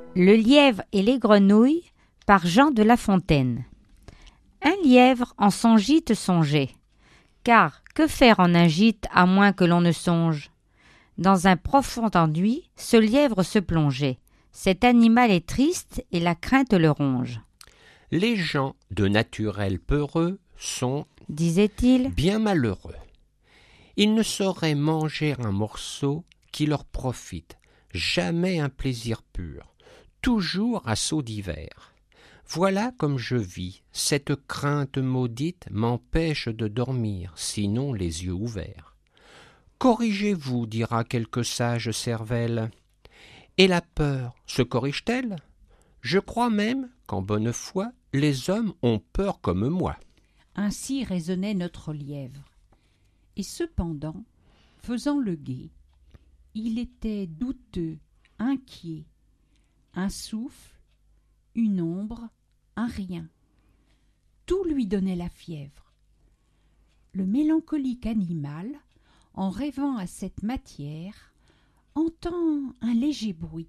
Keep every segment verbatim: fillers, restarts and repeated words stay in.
Le lièvre et les grenouilles par Jean de La Fontaine. Un lièvre en son gîte songeait, car que faire en un gîte à moins que l'on ne songe? Dans un profond ennui, ce lièvre se plongeait. Cet animal est triste et la crainte le ronge. Les gens de naturel peureux sont, disait-il, bien malheureux. Ils ne sauraient manger un morceau qui leur profite, jamais un plaisir pur, toujours à sauts divers. Voilà comme je vis, cette crainte maudite m'empêche de dormir, sinon les yeux ouverts. Corrigez-vous, dira quelque sage cervelle. Et la peur se corrige-t-elle? Je crois même qu'en bonne foi, les hommes ont peur comme moi. Ainsi raisonnait notre lièvre. Et cependant, faisant le guet, il était douteux, inquiet. Un souffle, une ombre, un rien. Tout lui donnait la fièvre. Le mélancolique animal, en rêvant à cette matière, entend un léger bruit.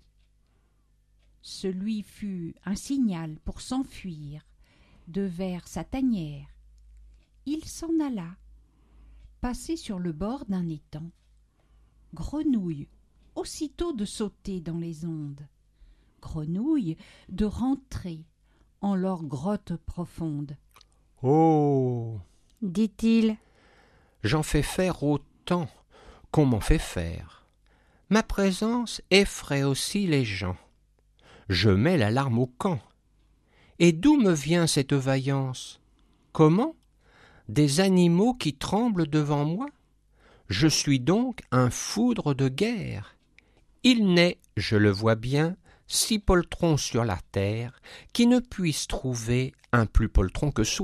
Ce lui fut un signal pour s'enfuir de vers sa tanière. Il s'en alla, passer sur le bord d'un étang. Grenouille, aussitôt de sauter dans les ondes. Grenouille, de rentrer en leur grotte profonde. « Oh !» dit-il, « J'en fais faire autant qu'on m'en fait faire. Ma présence effraie aussi les gens. Je mets l'alarme au camp. Et d'où me vient cette vaillance? Comment? Des animaux qui tremblent devant moi? Je suis donc un foudre de guerre. Il n'est, je le vois bien, six poltrons sur la terre qui ne puissent trouver un plus poltron que soi. »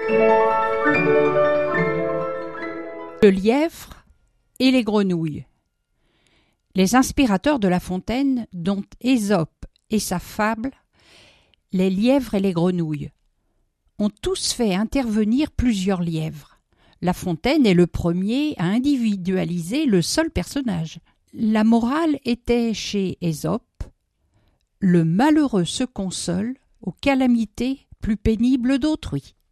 Le lièvre et les grenouilles. Les inspirateurs de La Fontaine, dont Ésope et sa fable, les lièvres et les grenouilles, ont tous fait intervenir plusieurs lièvres. La Fontaine est le premier à individualiser le seul personnage. La morale était chez Ésope: le malheureux se console aux calamités plus pénibles d'autrui.